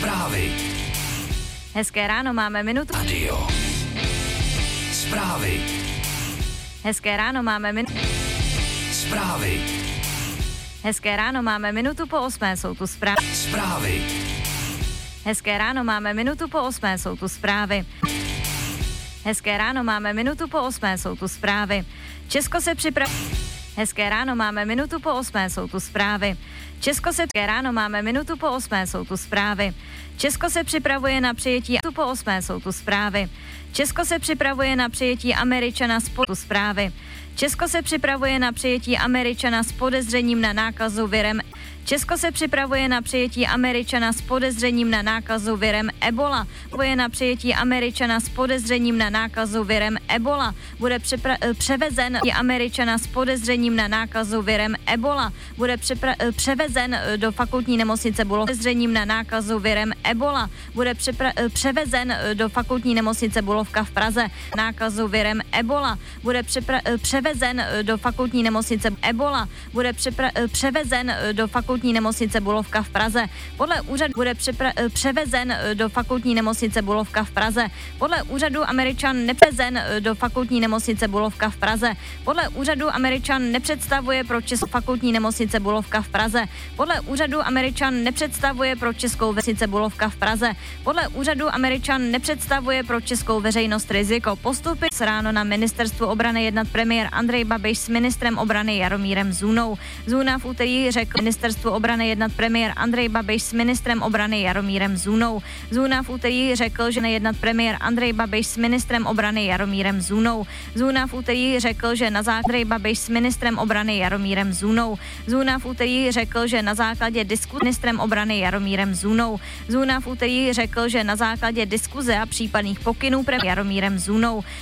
Zprávy. Hezké ráno, máme minutu. Radio. Zprávy. Hezké ráno, máme minutu. Zprávy. Hezké ráno, máme minutu po 8, jsou tu zprávy. Zprávy. Hezké ráno, máme minutu po 8, jsou tu zprávy. Hezké ráno, máme minutu po 8, jsou tu zprávy. Česko se připravuje. Hezké ráno, máme minutu po 8, jsou tu zprávy. Hezké ráno, máme minutu po 8, jsou tu zprávy. Česko se připravuje na přijetí po 8, jsou tu zprávy. Česko se připravuje na přijetí Američana z zprávy. Česko se připravuje na přijetí Američana s podezřením na nákazu virem. Česko se připravuje na přijetí Američana s podezřením na nákazu virem Ebola. Bude na přijetí Američana s podezřením na nákazu virem Ebola. Bude převezen Američana s podezřením na nákazu virem Ebola. Bude převezen do fakultní nemocnice Bulovka s podezřením na nákazu virem Ebola. Bude převezen do fakultní nemocnice Bulovka v Praze. Nákazu virem Ebola. Bude převezen do fakultní nemocnice Ebola. Bude převezen do fakultní nemocnice Bulovka v Praze. Podle úřadu bude převezen do fakultní nemocnice Bulovka v Praze. Podle úřadu Američan nepřevezen do fakultní nemocnice Bulovka v Praze. Podle úřadu Američan nepředstavuje pro českou fakultní nemocnice Bulovka v Praze. Podle úřadu Američan nepředstavuje pro českou vesnice Bulovka v Praze. Podle úřadu Američan nepředstavuje pro českou veřejnost riziko. Postupy s ráno na ministerstvu obrany jednat premiér Andrej Babiš s ministrem obrany Jaromírem Zůnou. Zůna v úterý řekl ministerstvu obrany jednat premiér Andrej Babiš s ministrem obrany Jaromírem Zůnou. Zůna v úterý řekl, že nejednat premiér Andrej Babiš s ministrem obrany Jaromírem Zůnou. Zůna v úterý řekl, že na základě Babiš s ministrem obrany Jaromírem Zůnou. Zůna v úterý řekl, že na základě diskuze ministrem obrany Jaromírem Zůnou. Zůna v úterý řekl, že na základě diskuze a případných pokynů premiér Jaromírem Zůnou.